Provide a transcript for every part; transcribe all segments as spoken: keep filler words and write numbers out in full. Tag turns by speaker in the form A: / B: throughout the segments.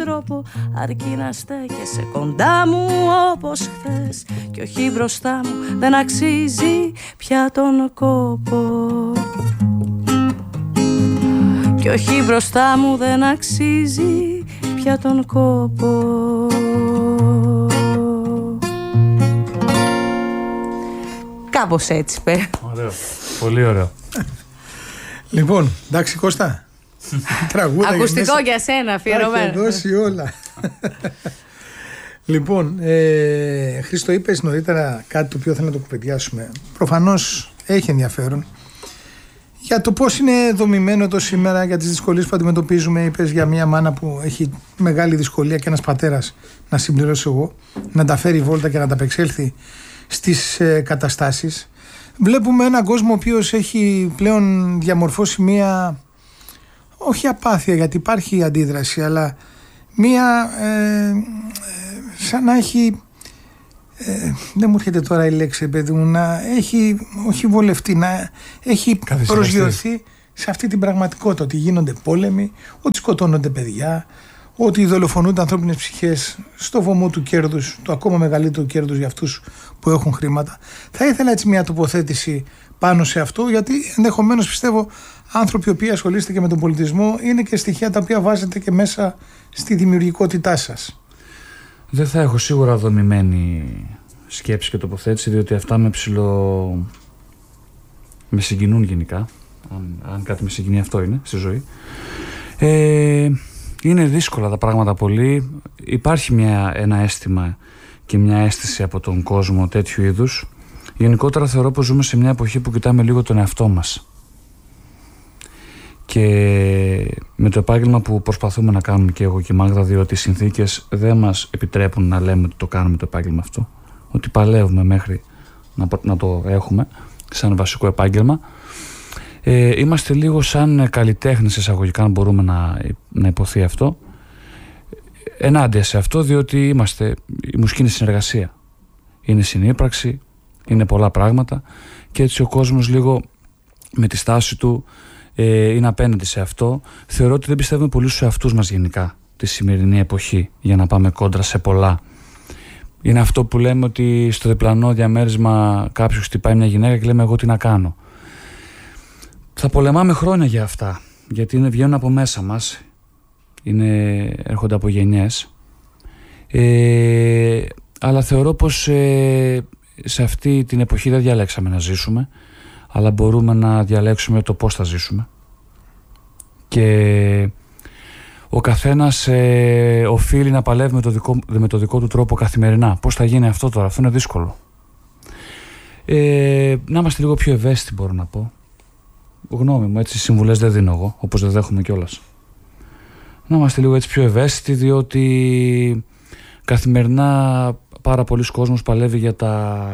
A: τρόπο, αρκεί να στέκεσαι κοντά μου όπως χθες. Κι όχι μπροστά μου δεν αξίζει πια τον κόπο. Κι όχι μπροστά μου δεν αξίζει πια τον κόπο. Κάπως έτσι πέ.
B: Ωραίο, πολύ ωραίο.
C: Λοιπόν, εντάξει Κώστα.
A: Ακουστικό για σένα αφιερωμένο.
C: Τα έχει δώσει όλα. Λοιπόν, ε, Χρήστο, είπες νωρίτερα κάτι το οποίο θέλω να το κουβεντιάσουμε. Προφανώς έχει ενδιαφέρον για το πώς είναι δομημένο το σήμερα, για τις δυσκολίες που αντιμετωπίζουμε. Είπες για μια μάνα που έχει μεγάλη δυσκολία και ένας πατέρας, να συμπληρώσω εγώ, να τα φέρει βόλτα και να τα απεξέλθει στις ε, καταστάσεις. Βλέπουμε έναν κόσμο ο οποίος έχει πλέον διαμορφώσει μια, όχι απάθεια γιατί υπάρχει αντίδραση, αλλά μια ε, ε, σαν να έχει, ε, δεν μου έρχεται τώρα η λέξη παιδί μου, να έχει, όχι βολευτεί, να έχει προσγειωθεί σε αυτή την πραγματικότητα, ότι γίνονται πόλεμοι, ότι σκοτώνονται παιδιά, ότι δολοφονούνται ανθρώπινες ψυχές στο βωμό του κέρδους, το ακόμα μεγαλύτερο κέρδος για αυτούς που έχουν χρήματα. Θα ήθελα έτσι μια τοποθέτηση πάνω σε αυτό, γιατί ενδεχομένως πιστεύω άνθρωποι οι οποίοι ασχολείστε και με τον πολιτισμό είναι και στοιχεία τα οποία βάζετε και μέσα στη δημιουργικότητά σας.
B: Δεν θα έχω σίγουρα δομημένη σκέψη και τοποθέτηση, διότι αυτά με ψηλο... με συγκινούν γενικά. Αν, αν κάτι με συγκινεί, αυτό είναι στη ζωή. Ε, είναι δύσκολα τα πράγματα πολύ. Υπάρχει μια, ένα αίσθημα και μια αίσθηση από τον κόσμο τέτοιου είδους. Γενικότερα θεωρώ πως ζούμε σε μια εποχή που κοιτάμε λίγο τον εαυτό μας. Και με το επάγγελμα που προσπαθούμε να κάνουμε και εγώ και η Μάγδα, διότι οι συνθήκες δεν μας επιτρέπουν να λέμε ότι το κάνουμε το επάγγελμα αυτό, ότι παλεύουμε μέχρι να, να το έχουμε σαν βασικό επάγγελμα, ε, είμαστε λίγο σαν καλλιτέχνες εισαγωγικά, αν μπορούμε να, να υποθεί αυτό, ενάντια σε αυτό, διότι είμαστε, η μουσική είναι συνεργασία, είναι συνύπαρξη, είναι πολλά πράγματα, και έτσι ο κόσμος λίγο με τη στάση του ε, είναι απέναντι σε αυτό. Θεωρώ ότι δεν πιστεύουμε πολύ στους εαυτούς μας γενικά τη σημερινή εποχή για να πάμε κόντρα σε πολλά. Είναι αυτό που λέμε ότι στο διπλανό διαμέρισμα κάποιος χτυπάει μια γυναίκα και λέμε εγώ τι να κάνω. Θα πολεμάμε χρόνια για αυτά, γιατί είναι, βγαίνουν από μέσα μας, είναι, έρχονται από γενιές, ε, αλλά θεωρώ πως ε, σε αυτή την εποχή δεν διαλέξαμε να ζήσουμε, αλλά μπορούμε να διαλέξουμε το πώς θα ζήσουμε. Και ο καθένας ε, οφείλει να παλεύει με το, δικό, με το δικό του τρόπο καθημερινά. Πώς θα γίνει αυτό τώρα? Αυτό είναι δύσκολο. Ε, να είμαστε λίγο πιο ευαίσθητοι, μπορώ να πω. Γνώμη μου, έτσι συμβουλές δεν δίνω εγώ, όπως δεν δέχομαι κιόλας. Να είμαστε λίγο έτσι πιο ευαίσθητοι, διότι καθημερινά πάρα πολλοί κόσμος παλεύει για τα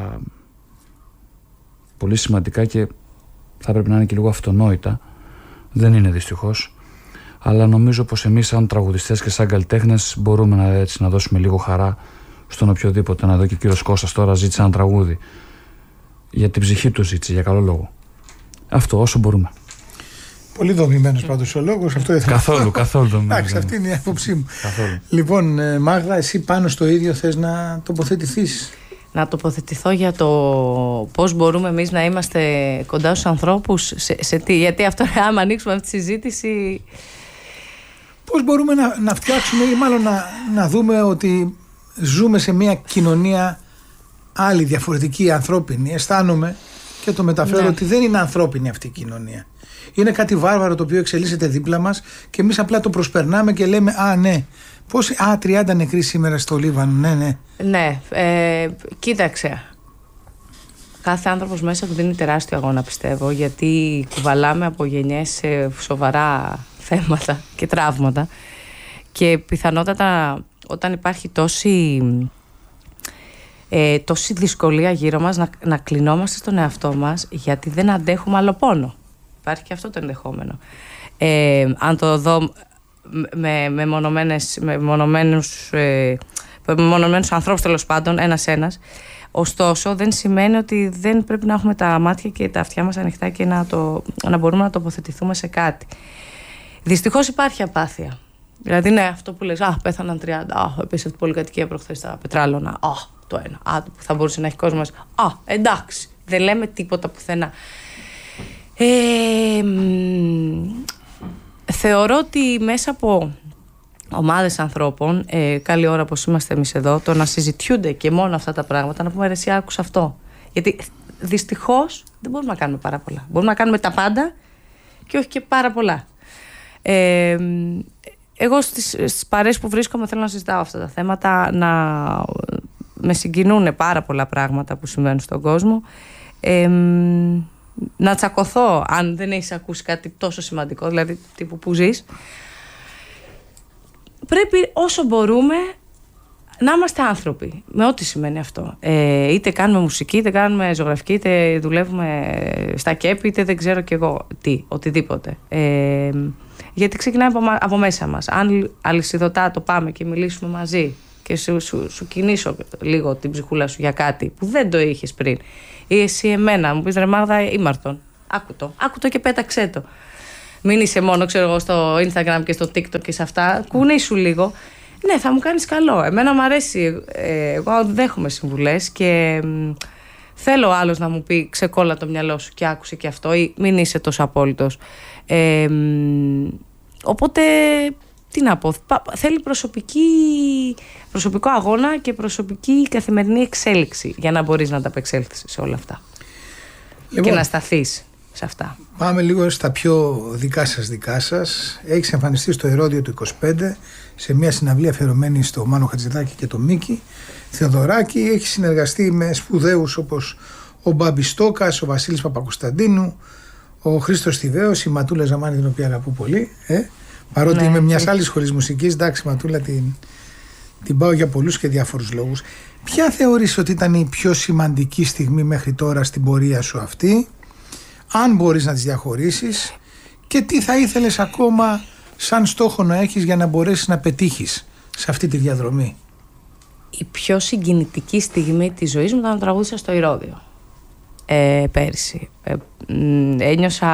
B: πολύ σημαντικά και θα πρέπει να είναι και λίγο αυτονόητα. Δεν είναι δυστυχώς. Αλλά νομίζω πως εμείς σαν τραγουδιστές και σαν καλλιτέχνες μπορούμε να, έτσι, να δώσουμε λίγο χαρά στον οποιοδήποτε. Να δω και ο κύριος Κώστας τώρα ζήτησε ένα τραγούδι. Για την ψυχή του ζήτησε, για καλό λόγο. Αυτό όσο μπορούμε.
C: Πολύ δομημένος πάντως ο λόγος. Αυτό ήθελα.
B: Καθόλου, καθόλου δομημένος.
C: Εντάξει, αυτή είναι η άποψή μου.
B: Καθόλου.
C: Λοιπόν, ε, Μάγδα, εσύ πάνω στο ίδιο θες να τοποθετηθείς?
A: Να τοποθετηθώ για το πώς μπορούμε εμείς να είμαστε κοντά στους ανθρώπους, σε, σε τι, γιατί αυτό άμα ανοίξουμε αυτή τη συζήτηση...
C: Πώς μπορούμε να, να φτιάξουμε ή μάλλον να, να δούμε ότι ζούμε σε μια κοινωνία άλλη, διαφορετική, ανθρώπινη. Αισθάνομαι και το μεταφέρω, ναι, ότι δεν είναι ανθρώπινη αυτή η κοινωνία. Είναι κάτι βάρβαρο το οποίο εξελίσσεται δίπλα μας και εμείς απλά το προσπερνάμε και λέμε «Α, ναι, πώς, α, τριάντα νεκροί σήμερα στο Λίβανο, ναι, ναι».
A: Ναι, ε, κοίταξε. Κάθε άνθρωπος μέσα του δίνει τεράστιο αγώνα, πιστεύω, γιατί κουβαλάμε από γενιές σε σοβαρά θέματα και τραύματα και πιθανότατα όταν υπάρχει τόση, ε, τόση δυσκολία γύρω μας να, να κλεινόμαστε στον εαυτό μας γιατί δεν αντέχουμε άλλο πόνο. Υπάρχει και αυτό το ενδεχόμενο. Ε, αν το δω με, με, μονομένες, με, μονομένους, ε, με μονομένους ανθρώπους τέλος πάντων, ένας-ένας, ωστόσο δεν σημαίνει ότι δεν πρέπει να έχουμε τα μάτια και τα αυτιά μας ανοιχτά και να, το, να μπορούμε να τοποθετηθούμε σε κάτι. Δυστυχώς υπάρχει απάθεια. Δηλαδή, ναι, αυτό που λες, α, πέθαναν τριάντα, α, έπεσε αυτή η πολυκατοικία προχθές στα Πετράλωνα, α, το ένα, α, που θα μπορούσε να έχει κόσμο μας, α, εντάξει, δεν λέμε τίποτα πουθενά. Ε, μ, θεωρώ ότι μέσα από ομάδες ανθρώπων, ε, καλή ώρα πως είμαστε εμείς εδώ, το να συζητιούνται και μόνο αυτά τα πράγματα, να πούμε ρε εσύ άκουσα αυτό. Γιατί δυστυχώς δεν μπορούμε να κάνουμε πάρα πολλά. Μπορούμε να κάνουμε τα πάντα και όχι και πάρα πολλά. Ε, εγώ στις, στις παρέες που βρίσκομαι θέλω να συζητάω αυτά τα θέματα, να με συγκινούν πάρα πολλά πράγματα που συμβαίνουν στον κόσμο. Ε, να τσακωθώ αν δεν έχεις ακούσει κάτι τόσο σημαντικό, δηλαδή τύπου που ζεις. Πρέπει όσο μπορούμε να είμαστε άνθρωποι, με ό,τι σημαίνει αυτό. Ε, είτε κάνουμε μουσική, είτε κάνουμε ζωγραφική, είτε δουλεύουμε στα κέπη, είτε δεν ξέρω κι εγώ τι, οτιδήποτε. Ε, γιατί ξεκινάει από, από μέσα μας. Αν αλυσιδωτά το πάμε και μιλήσουμε μαζί και σου, σου, σου κινήσω λίγο την ψυχούλα σου για κάτι που δεν το είχες πριν, ή εσύ εμένα, μου πεις ρε Μάγδα, ήμαρτον. Άκου το, άκου το και πέταξέ το. Μην είσαι μόνο, ξέρω εγώ, στο Instagram και στο TikTok και σε αυτά. Κουνήσου λίγο. Ναι, θα μου κάνεις καλό. Εμένα μου αρέσει. Ε, εγώ δέχομαι συμβουλές και μ, θέλω ο άλλος να μου πει ξεκόλα το μυαλό σου και άκουσε και αυτό, ή μην είσαι τόσο απόλυτος. Ε, μ, οπότε, τι να πω, θέλει προσωπική, προσωπικό αγώνα και προσωπική καθημερινή εξέλιξη για να μπορείς να ανταπεξέλθεις σε όλα αυτά. Λοιπόν, και να σταθείς σε αυτά.
C: Πάμε λίγο στα πιο δικά σας δικά σας. Έχεις εμφανιστεί στο Ηρώδειο του είκοσι πέντε σε μια συναυλία αφιερωμένη στο Μάνο Χατζηδάκη και το Μίκη Θεοδωράκη. Έχει συνεργαστεί με σπουδαίους όπως ο Μπάμπης Στόκας, ο Βασίλης Παπακοσταντίνου, ο Χρήστος Θηβαίος, η Ματούλα Ζαμάνη, την οποία αγαπώ πολύ. Ε? Παρότι ναι, είμαι μιας άλλης σχολής μουσικής, εντάξει, Ματούλα την, την πάω για πολλούς και διάφορους λόγους. Ποια θεωρείς ότι ήταν η πιο σημαντική στιγμή μέχρι τώρα στην πορεία σου αυτή, αν μπορείς να τις διαχωρίσεις, και τι θα ήθελες ακόμα σαν στόχο να έχεις για να μπορέσεις να πετύχεις σε αυτή τη διαδρομή?
A: Η πιο συγκινητική στιγμή της ζωής μου ήταν να τραγούδισα στο Ηρώδειο ε, πέρσι. Ε, ένιωσα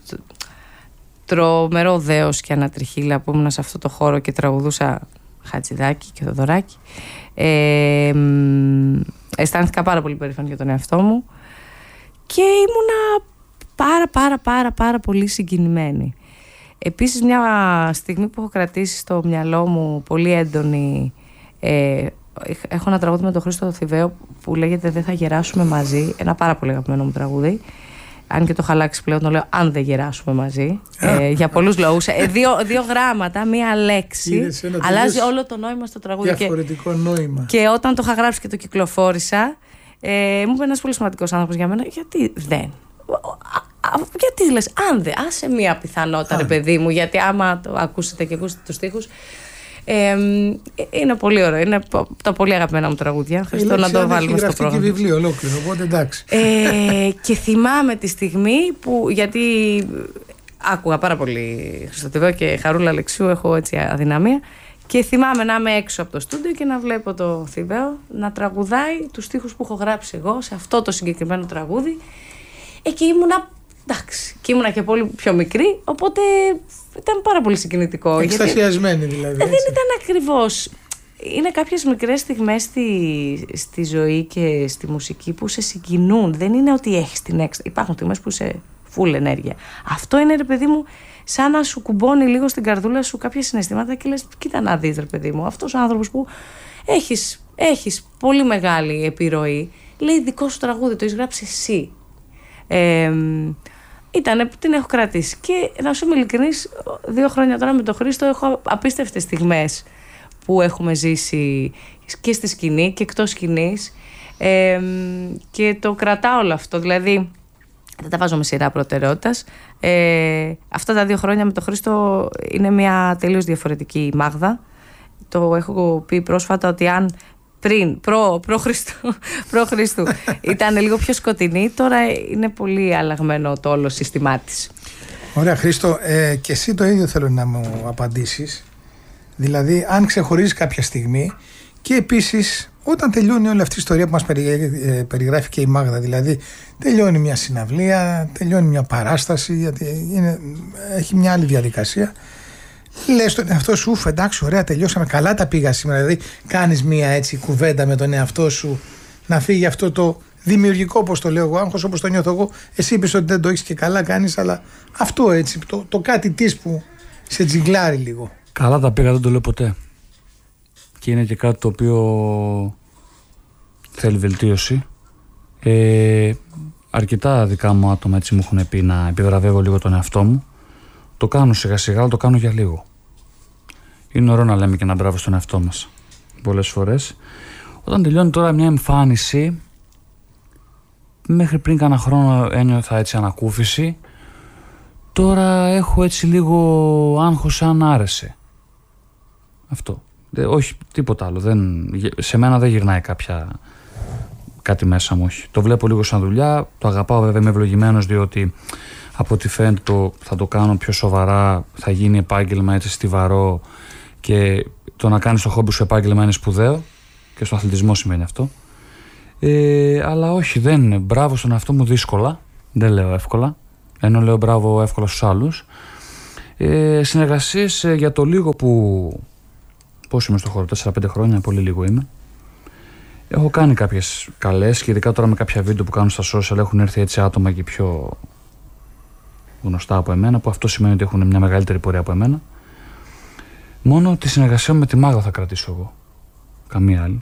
A: τρομερό δέος και ανατριχύλα που ήμουν σε αυτό το χώρο και τραγουδούσα Χατζηδάκη και Θοδωράκη. Ε, αισθάνθηκα πάρα πολύ περήφανη για τον εαυτό μου και ήμουνα πάρα πάρα πάρα πάρα πολύ συγκινημένη. Επίσης, μια στιγμή που έχω κρατήσει στο μυαλό μου πολύ έντονη, ε, έχω ένα τραγούδι με τον Χρήστο Θηβαίο που λέγεται «Δεν θα γεράσουμε μαζί», ένα πάρα πολύ αγαπημένο μου τραγούδι, αν και το έχω αλλάξει πλέον, το λέω «Αν δεν γεράσουμε μαζί», ε, για πολλούς λόγους. Ε, δύο, δύο γράμματα, μία λέξη, αλλάζει όλο το νόημα στο τραγούδι.
C: Διαφορετικό και, νόημα.
A: Και όταν το είχα γράψει και το κυκλοφόρησα, ε, μου είπε ένας πολύ σημαντικός άνθρωπος για μένα, γιατί δεν. Γιατί λες, αν δεν, άσε μία πιθανότητα, αν. Ρε παιδί μου, γιατί άμα το ακούσετε και ακούσετε τους στίχους, ε, είναι πολύ ωραίο. Είναι τα πολύ αγαπημένα μου τραγούδια. Χριστό να το βάλουμε στο πρόγραμμα.
C: Και βιβλίο ολόκληρο, οπότε εντάξει.
A: Ε, και θυμάμαι τη στιγμή που, γιατί άκουγα πάρα πολύ Χρήστο Θηβαίο και Χαρούλα Αλεξίου, έχω έτσι αδυναμία, και θυμάμαι να είμαι έξω από το στούντιο και να βλέπω το Θηβαίο να τραγουδάει τους στίχους που έχω γράψει εγώ σε αυτό το συγκεκριμένο τραγούδι. Ε, και ήμουνα, εντάξει, και ήμουνα και πολύ πιο μικρή, οπότε ήταν πάρα πολύ συγκινητικό.
C: Εκστασιασμένη δηλαδή.
A: Δεν ήταν ακριβώς. Είναι κάποιες μικρές στιγμές στη, στη ζωή και στη μουσική που σε συγκινούν. Δεν είναι ότι έχεις την έξτρα. Υπάρχουν στιγμές που είσαι full ενέργεια. Αυτό είναι, ρε παιδί μου, σαν να σου κουμπώνει λίγο στην καρδούλα σου κάποια συναισθήματα και λες, κοίτα να δεις, ρε παιδί μου, αυτός ο άνθρωπος που έχεις, έχεις πολύ μεγάλη επιρροή, λέει δικό σου τραγούδι, το έχεις γράψει εσύ. Ε, ήτανε, την έχω κρατήσει. Και να σου είμαι ειλικρινής, δύο χρόνια τώρα με τον Χρήστο έχω απίστευτες στιγμές που έχουμε ζήσει και στη σκηνή και εκτός σκηνής, ε, και το κρατάω όλο αυτό. Δηλαδή δεν τα βάζω με σειρά προτεραιότητας. Ε, αυτά τα δύο χρόνια με τον Χρήστο είναι μια τελείως διαφορετική Μάγδα. Το έχω πει πρόσφατα ότι αν πριν, προ, προ, Χριστού, προ Χριστού ήταν λίγο πιο σκοτεινή, τώρα είναι πολύ αλλαγμένο το όλο σύστημά της.
C: Ωραία, Χρήστο, ε, και εσύ το ίδιο θέλω να μου απαντήσεις. Δηλαδή, αν ξεχωρίζεις κάποια στιγμή, και επίσης όταν τελειώνει όλη αυτή η ιστορία που μας περιγράφει και η Μάγδα, δηλαδή τελειώνει μια συναυλία, τελειώνει μια παράσταση, γιατί είναι, έχει μια άλλη διαδικασία. λες τον εαυτό σου, ουφ, εντάξει, ωραία, τελειώσαμε, καλά τα πήγα σήμερα. Δηλαδή, κάνεις μία έτσι κουβέντα με τον εαυτό σου να φύγει αυτό το δημιουργικό, όπως το λέω εγώ, άγχος, όπως το νιώθω εγώ. Εσύ είπες ότι δεν το έχεις και καλά κάνεις, αλλά αυτό έτσι, το, το κάτι της που σε τζιγκλάρει λίγο.
B: Καλά τα πήγα, δεν το λέω ποτέ. Και είναι και κάτι το οποίο θέλει βελτίωση. Ε, αρκετά δικά μου άτομα έτσι μου έχουν πει να επιβραβεύω λίγο τον εαυτό μου. Το κάνω σιγά σιγά, αλλά το κάνω για λίγο. Είναι ωραίο να λέμε και ένα μπράβο στον εαυτό μας πολλές φορές. Όταν τελειώνει τώρα μια εμφάνιση, μέχρι πριν κάνα χρόνο ένιωθα έτσι ανακούφιση. Τώρα έχω έτσι λίγο άγχος σαν άρεσε. Αυτό. Δε, όχι τίποτα άλλο. Δεν, σε μένα δεν γυρνάει κάποια, κάτι μέσα μου. Όχι. Το βλέπω λίγο σαν δουλειά. Το αγαπάω, βέβαια είμαι ευλογημένος, διότι από ό,τι φαίνεται το, θα το κάνω πιο σοβαρά. Θα γίνει επάγγελμα έτσι στιβαρό. Και το να κάνεις το χόμπι σου επάγγελμα είναι σπουδαίο. Και στο αθλητισμό σημαίνει αυτό. Ε, αλλά όχι, δεν είναι. Μπράβο στον εαυτό μου δύσκολα. Δεν λέω εύκολα. Ενώ λέω μπράβο εύκολα στους άλλους. Ε, συνεργασίες ε, για το λίγο που. Πώς είμαι στο χώρο, τέσσερα πέντε χρόνια, πολύ λίγο είμαι. Έχω κάνει κάποιες καλές και ειδικά τώρα με κάποια βίντεο που κάνω στα social έχουν έρθει έτσι άτομα και πιο γνωστά από εμένα, που αυτό σημαίνει ότι έχουν μια μεγαλύτερη πορεία από εμένα. Μόνο τη συνεργασία με τη Μάγδα θα κρατήσω εγώ. Καμία άλλη.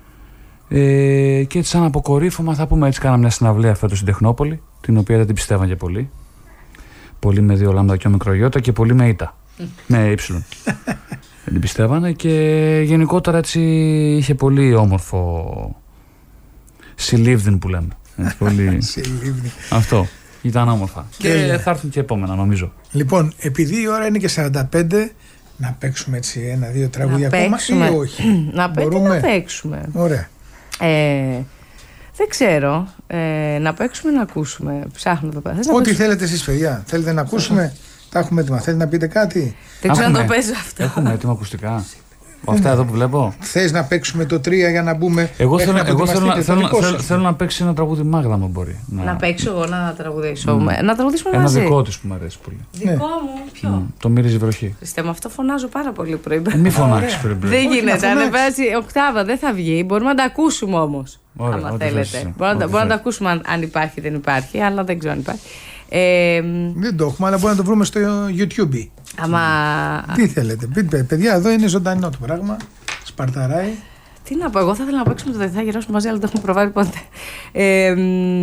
B: Ε, και έτσι σαν αποκορύφωμα θα πούμε έτσι, κάναμε μια συναυλία φέτος στην Τεχνόπολη, την οποία δεν την πιστεύαν και πολύ. Πολύ με δύο λάμδα και ομικρογιώτα και πολύ με ήττα. Με ύψιλον. Δεν την πιστεύανε και γενικότερα έτσι είχε πολύ όμορφο συλλήβδιν που λέμε. Έτσι, πολύ... Αυτό. Ήταν όμορφα. Και Τέλεια. Θα έρθουν και επόμενα νομίζω.
C: Λοιπόν, επειδή η ώρα είναι και σαράντα πέντε, να παίξουμε έτσι ένα-δύο τραγούδια ακόμα ή όχι?
A: Να, Μπορούμε? να παίξουμε.
C: Ωραία.
A: Ε, δεν ξέρω. Ε, να παίξουμε να ακούσουμε. Ψάχνω εδώ πέρα.
C: Ό,τι θέλετε εσείς παιδιά. Θέλετε να ακούσουμε? Τα έχουμε έτοιμα. Θέλετε να πείτε κάτι?
A: Δεν ξέρω να το παίζω αυτό.
B: Έχουμε έτοιμα ακουστικά. Αυτά εδώ που βλέπω.
C: Θες να παίξουμε το τρία για να μπούμε?
B: Εγώ θέλω, εγώ θέλω, θέλω, θέλω, θέλω, θέλω να παίξει ένα τραγούδι Μάγδα μου μπορεί.
A: Να, να παίξω εγώ να τραγουδήσω. Mm. Να τραγουδήσουμε
B: ένα
A: μαζί.
B: Ένα δικό της που μου αρέσει πολύ.
A: Δικό ναι. μου, ποιο?
B: Mm. Το μυρίζει βροχή.
A: Χριστέ μου, αυτό φωνάζω πάρα πολύ πρωί.
B: Ε, μη φωνάξεις πρωί.
A: Δεν γίνεται. Ανεβάζει οκτάβα, δεν θα βγει. Μπορούμε να τα ακούσουμε όμως.
B: Ωραία,
A: άμα θέλετε. Μπορούμε να τα ακούσουμε αν, αν υπάρχει ή δεν υπάρχει, αλλά δεν ξέρω αν υπάρχει. Ε,
C: δεν το έχουμε, αλλά μπορούμε να το βρούμε στο YouTube.
A: Άμα...
C: Τι θέλετε, πείτε, παιδιά, εδώ είναι ζωντανό το πράγμα. Σπαρταράει.
A: Τι να πω, εγώ θα ήθελα να παίξουμε το «Δεν θα γυράσουμε μαζί», αλλά δεν το έχουμε προβάρει ποτέ. Ε,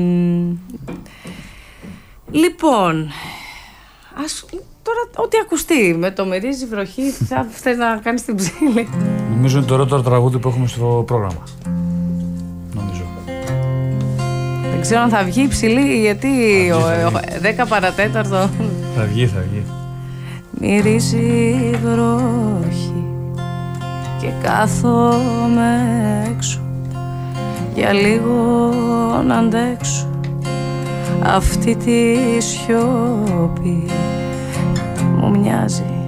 A: λοιπόν, ας, τώρα ό,τι ακουστεί, με το «Μυρίζει βροχή» θα θες να κάνεις την ψήλη.
B: Νομίζω είναι το ωραίο τραγούδι που έχουμε στο πρόγραμμα. Νομίζω.
A: Δεν ξέρω αν θα βγει ψηλή, γιατί ο, ο, δέκα παρατέταρτο.
B: Θα βγει, θα βγει.
A: Μυρίζει βροχή και κάθομαι έξω για λίγο να αντέξω αυτή τη σιωπή. Μου μοιάζει